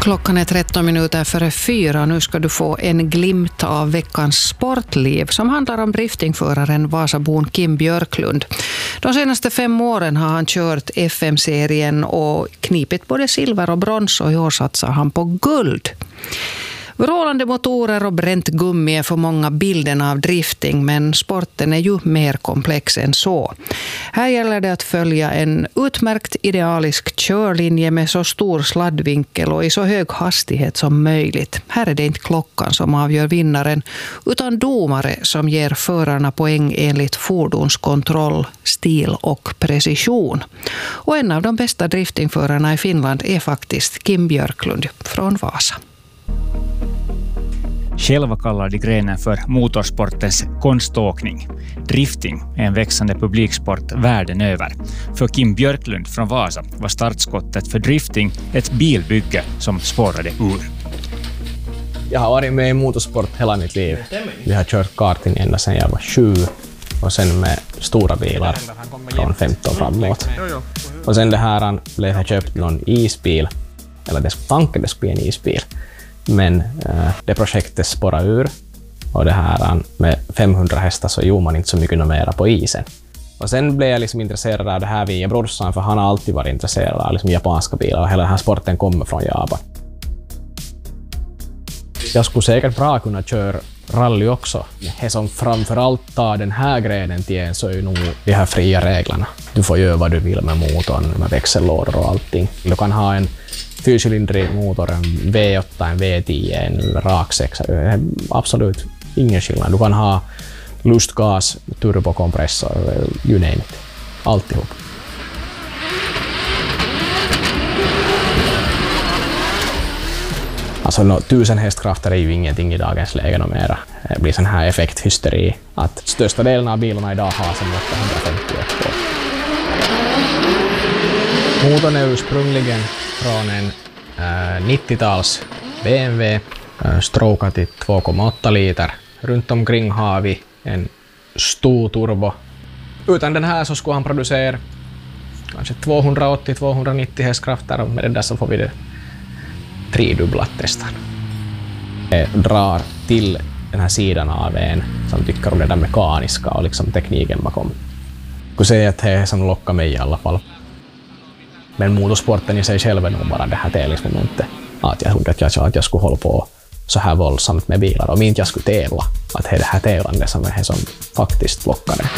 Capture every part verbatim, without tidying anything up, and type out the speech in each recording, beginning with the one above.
Klockan är tretton minuter före fyra. Nu ska du få en glimt av veckans sportliv som handlar om driftingföraren Vasabon Kim Björklund. De senaste fem åren har han kört F M-serien och knipit både silver och brons, och i år satsar han på guld. Vrålande motorer och bränt gummi är för många bilden av drifting, men sporten är ju mer komplex än så. Här gäller det att följa en utmärkt idealisk körlinje med så stor sladdvinkel och i så hög hastighet som möjligt. Här är det inte klockan som avgör vinnaren, utan domare som ger förarna poäng enligt fordonskontroll, stil och precision. Och en av de bästa driftingförarna i Finland är faktiskt Kim Björklund från Vasa. Själva kallar de grenen för motorsportens konståkning. Drifting är en växande publiksport världen över. För Kim Björklund från Vasa var startskottet för drifting ett bilbygge som spårade ur. Jag har varit med i motorsport hela mitt liv. Vi har kört karting ända sedan jag var sju och sen med stora bilar från femton framåt. Och sen det här blev jag köpt någon isbil, eller det tanken det skulle bli en isbil. Men äh, det projektet spårade ur, och det här med femhundra hästar så gjorde man inte så mycket mera på isen. Och sen blev jag liksom intresserad av det här via brorsan, för han har alltid varit intresserad av liksom japanska bilar, och hela den här sporten kommer från Japan. Jag skulle säkert bra kunna köra rally också. Det som framförallt tar den här grenen till en så är ju nog de här fria reglerna. Du får göra vad du vill med motorn, med växellådor och allting. Du kan ha en fyrcylindrig motor, en V åtta, en V tio, en raksexa. Absolut ingen skillnad. Du kan ha lustgas, turbokompressor, you name it. Alltihop. Alltså no, tusen hästkrafter är ju ingenting i dagens läge och mera. Det blir sån här effekthysteri att största delen av bilarna idag har som åttahundrafemtioett på. Motorn är ursprungligen från en äh, nittio-tals B M W, äh, strokat till två komma åtta liter. Runt omkring har vi en stor turbo. Utan den här så skulle han producera kanske tvåhundraåttio till tvåhundranittio hästkrafter, och med det där så får vi det tredubblat testan. Det drar till den här sidan av en som tycker om det där mekaniska och liksom tekniken bakom. Jag skulle säga att det är som lockar mig i alla fall. Men motorsporten i sig själv är nog bara det här tävlingsmomentet. Att jag trodde att jag, att jag skulle hålla på så här våldsamt med bilar, och inte jag skulle tävla. Att det är det här tävlandet som är som faktiskt lockar det.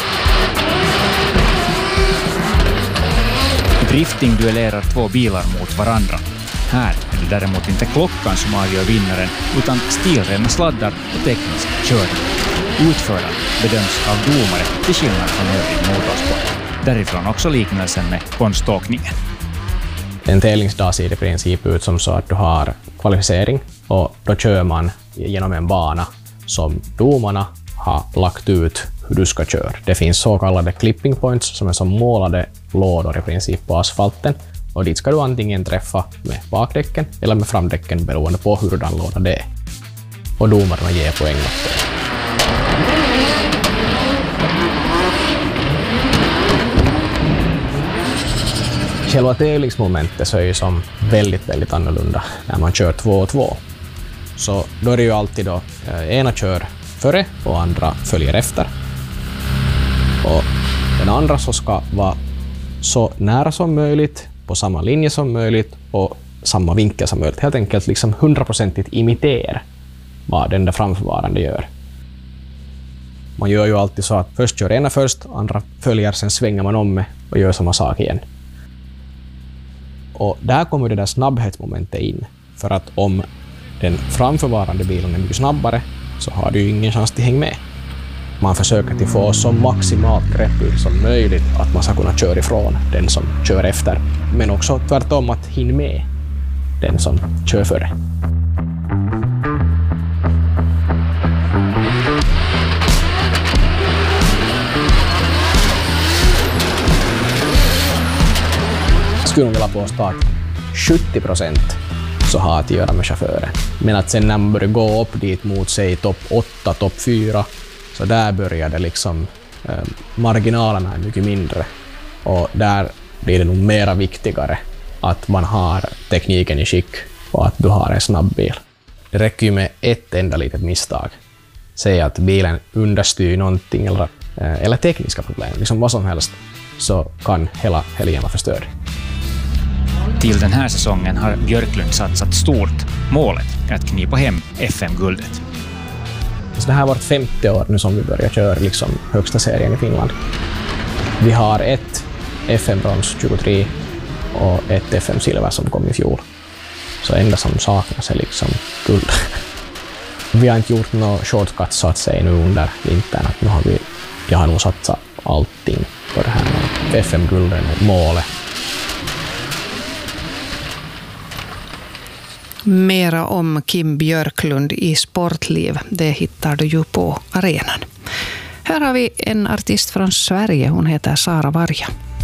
Drifting duellerar två bilar mot varandra. Här är det däremot inte klockan som avgör vinnaren, utan stilrena sladdar och teknisk körning. Utföraren bedöms av domare till skillnad från övrig motorsport. Därifrån också liknelsen med konståkningen. En tävlingsdag ser i princip ut som så att du har kvalificering, och då kör man genom en bana som domarna har lagt ut hur du ska köra. Det finns så kallade clipping points som är som målade lådor i princip på asfalten, och dit ska du antingen träffa med bakdäcken eller med framdäcken beroende på hurdan låda det är. Och domarna ger poäng åt det. Själva tävlingsmomentet så är ju som väldigt, väldigt annorlunda när man kör två och två. Så då är det ju alltid då eh, ena kör före och andra följer efter. Och den andra så ska vara så nära som möjligt, på samma linje som möjligt och samma vinkel som möjligt. Helt enkelt liksom hundraprocentigt imitera vad den där framförvarande gör. Man gör ju alltid så att först kör ena först, andra följer, sen svänger man om med och gör samma sak igen. Och där kommer det där snabbhetsmomentet in. För att om den framförvarande bilen är mycket snabbare så har du ju ingen chans att hänga med. Man försöker att få så maximalt grepp ut som möjligt att man ska kunna köra ifrån den som kör efter. Men också tvärtom att hinna med den som kör före. Jag skulle vilja påstå att sjuttio procent så har att göra med chauffören. Men att sen när man börjar gå upp dit mot sig topp åtta, topp fyra, så där börjar det liksom, eh, marginalerna är mycket mindre. Och där blir det nog mera viktigare att man har tekniken i skick och att du har en snabb bil. Det räcker ju med ett enda litet misstag. Säg att bilen understyr någonting eller, eller tekniska problem, liksom vad som helst, så kan hela helgen vara förstörd. Till den här säsongen har Björklund satsat stort. Målet är att knipa hem F M-guldet. Så det här har varit femte år nu som vi börjar köra liksom högsta serien i Finland. Vi har ett F M-brons tjugotre och ett F M-silver som kom i fjol. Så enda som saknas är liksom guld. Vi har inte gjort några shortcuts så att säga nu under vintern. Att nu har vi, jag har nog satsat allting på det här med F M-gulden och målet. Mera om Kim Björklund i Sportliv, det hittar du ju på arenan. Här har vi en artist från Sverige, hon heter Sara Varga.